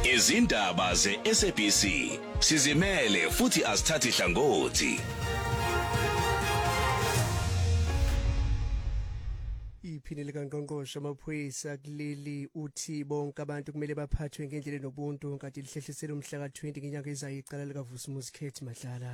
Izindaba ze-SABC sizimele futhi asithathi hlangothi. Iphini likaNgqongqoshe wamaphoyisa kuleli uthi bonke abantu kumele baphathwe ngendlela enobuntu kanti lihlehlisela umhla ka-20 ngenyanga ezayo iqala likaVusumuzi Khethi Madlala.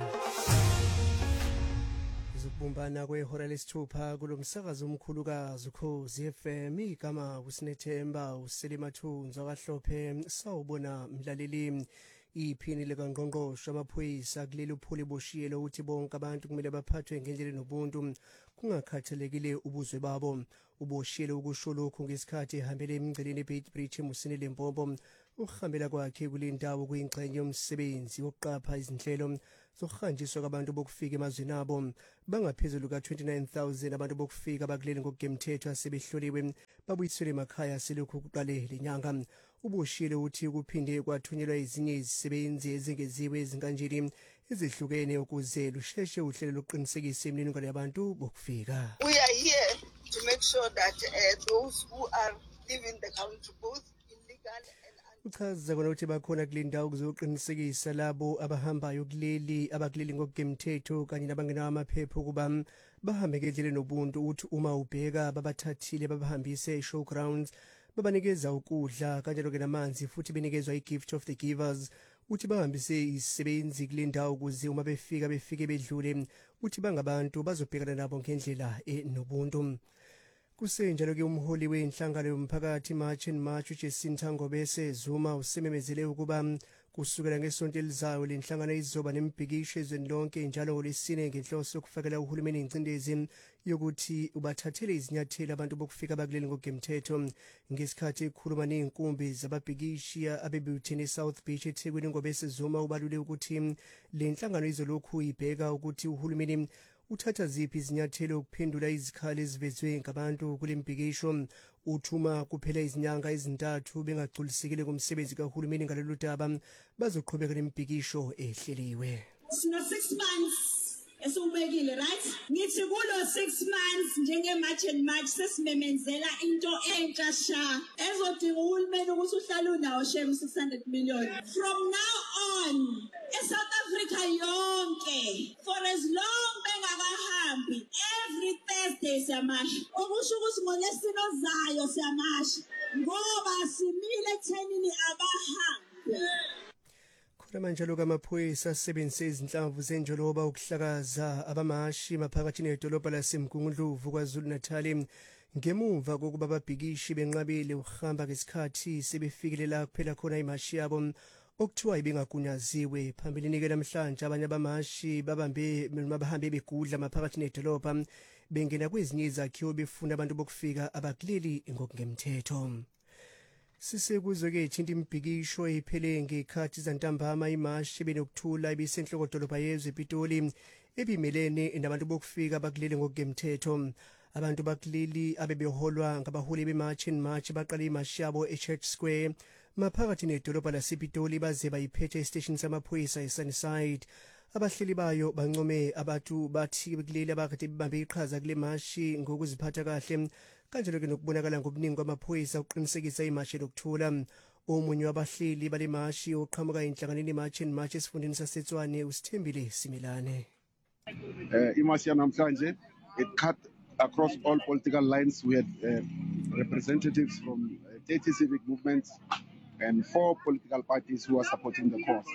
Ukubumbana kwehora lesithupha kulomsakazo omkhulukazi Ukhozi FM igama uSinethemba uSelimathunzi akahlophe sawubona mlaleli. Iphini likaNgqongqoshe wamaphoyisa kuleli uphuli boshiyelo uthi bonke abantu kumele baphathwe ngendlela enobuntu kungakhathalekile ubuzwe babo. Uboshiyelo ukusho lokhu ngesikhathi ehambele emingceleni eBeitbridge eMusini Limpopo. Ukuhambela kwakhe kule ndawo kuyingxenye yomsebenzi wokuqapha izinhlelo zokuhanjiswa kwabantu bokufika emazweni abo. Bangaphezulu ka-29,000 abantu bokufika abakuleli ngokugemthetho asebehloliwe babuyiselwe emakhaya selokhu kuqale lenyanga. Uboshiyelo uthi kuphinde kwathunyelwa ezinye izisebenzi ezengeziwe ezinkanjeni ezihlukene ukuze lusheshe uhlelo lokuqinisekisa imininingwane yabantu bokufika. We are here to make sure that those who are leaving the country, both illegal and uchaza kona ukuthi bakhona kule ndawo kuzoqinisekisa labo abahambayo kuleli abakuleli ngokugemthetho kanye nabangenawo amaphepha ukuba bahambe ngendlela enobuntu. Uthi uma ubheka babathathile babahambise e-showgrounds babanikeza ukudla kanjalo-ke namanzi futhi benikezwa i-gift of the givers. Uthi bahambise izisebenzi kule ndawo ukuze uma befike bedlule uthi bangabantu bazobhekana nabo ngendlela enobuntu. Kusenjalo-ke umholi wenhlangano yomphakathi March and March uJacinta Ngobese Zuma usememezele ukuba kusukela ngesonto elizayo le nhlangano izoba nemibhikisho ezweni lonke njalo ngolwesine ngenhloso yokufakela uhulumeni ingcindezi yokuthi ubathathele izinyathelo abantu bokufika abakuleli ngokugemthetho. Ngesikhathi ekhuluma ney'nkumbi zababhikishi abebuthene eSouth Beach eThekwini, Ngobese Zuma ubalule ukuthi le nhlangano izolokhu ibheka ukuthi uhulumeni uthatha ziphi izinyathelo ukuphendula izikhali ezivezwe ngabantu kule mbhikisho. Uthuma kuphela izinyanga ezintathu bengagculisekile kumsebenzi kahulumeni ngalolu daba bazoqhubeka nembhikisho ehleliwe. Sino 6 months esubekile, right? Ngithi kulo 6 months njenge-March and March sesimemenzela into entsha sha ezodinga uhulumeni ukuthi uhlale unawo shem 600 million. From now on, eSouth Africa yonke, for as long bengakahambi, every Thursday siyamasha. Okusho ukuthi ngoLwesine ozayo siyamasha ngoba simile ekuthenini abahambi. Manjalo kamaphoyisa asebenzise izinhlamvu zenjoloba ukuhlakaza abamashi maphakathi nedolobha laseMgungundlovu KwaZulu Natal ngemuva kokuba ababhikishi benqabile ukuhamba ngesikhathi sebefikile la kuphela khona imashi yabo okuthiwa ibengagunyaziwe. Phambilini-ke namhlanje abanye abamashi bahambe begudla maphakathi nedolobha bengena kwezinye izakhiwo befuna abantu bokufika abakuleli ngokungemthetho. Sisekuzwe-ke ithinta imibhikisho eyiphele ngekhathi zantambama imashi benokuthula ibisenhloko dolobha yezwe ePitoli ebimelene nabantu bokufika abakuleli ngokungemthetho. Abantu bakuleli abebeholwa ngabaholi beMarch and March baqala imashi yabo eChurch Square maphakathi nedolobha lasePitoli baze bayiphethe esiteshini samaphoyisa eSunnyside. Abahleli bayo bancome abantu bathi kuleli abakade bebambe iqhaza kule mashi ngokuziphatha kahle kanjalo-ke nokubonakala ngobuningi kwamaphoyisa ukuqinisekisa imashi lokuthula. Omunye wabahleli bale mashi oqhamuka enhlanganweni March and March esifundeni saseTshwane uSithembile Simelane. Imashi yanamhlanje it cut across all political lines. We had representatives from 30 civic movements and 4 political parties who are supporting the cause.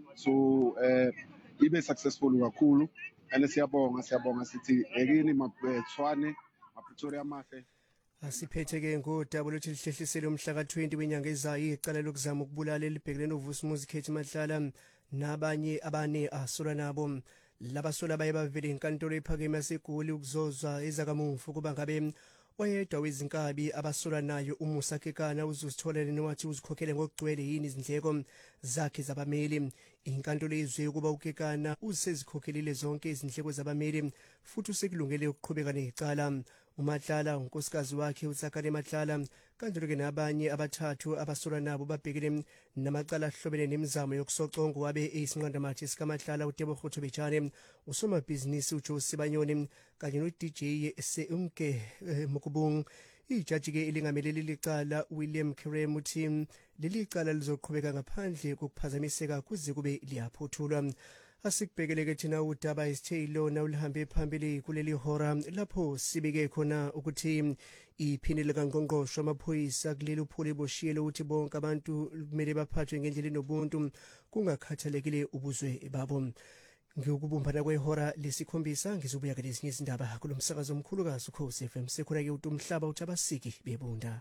So ibe successful kakhulu and siyabonga sithi ekini maTshwane maPretoria mahle. Asiphethe-ke ngodaba lokuthi lihlehlisele umhla ka-20 wenyanga ezayo icala lokuzama ukubulala elibhekele noVusumuzi Khethi Madlala nabanye abane asolwa nabo. Labasolwa baye bavele inkantolo ephakeme yaseGoli ukuzozwa ezakamuva ukuba ngabe oyedwa wezinkabi abasolwa nayo uMusa Kekana uzositholela nowathi uzikhokhele ngokugcwele yini izindleko zakhe zabameli. Inkantolo izwe ukuba uKekana usezikhokhelile zonke izindleko zabameli futhi usekulungele ukuqhubeka necala. uMadlala unkosikazi wakhe uTsakane Madlala kanjalo-ke nabanye abathathu abasolwa nabo babhekene namacala ahlobene nemizamo yokusocongo wabe eyisinqandamathi sikaMadlala uTebogo Thobejane, usomabhizinisi uJoe Sibanyoni kanye no-DJ Seunke Mukubung. Ijaji ke elingamele licala William Kerem uthi leli cala lizoqhubeka ngaphandle kokuphazamiseka kuze kube liyaphothulwa. Asikubhekeleke thina udaba isithelo nawulihambe phambili kuleli hora lapho sibike khona ukuthi iphini likaNgqongqoshe wamaphoyisa kuleli uphuli boshiyele ukuthi bonke abantu kumele baphathwe ngendlela enobuntu kungakhathalekile ubuzwe babo. Ngikubumbana kwehora lesikhombisa ngizobuya ke lezinye izindaba kulomsakazo omkhulukazi uKhosi FM sekhona ke uTumhlaba uthi abasiki bebunda.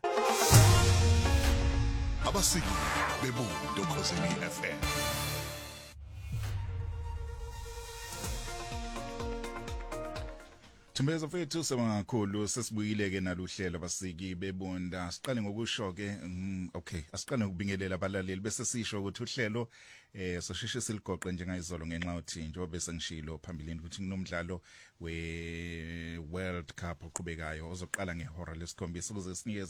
Abasiki bebunda Ukhosi FM. Thembeza mfethu semakhulu sesibuyile ke naluhlelo abasiki bebunda. Siqale ngokusho ke okay, asiqale ngokubingelela abalaleli bese sisho ukuthi uhlelo sosheshe siligoqe njengayizolo ngenxa uthi njengoba bese ngishilo phambilini ukuthi kunomdlalo we World Cup oqhubekayo ozoqala ngehora lesikhombisa ukuze sinikeze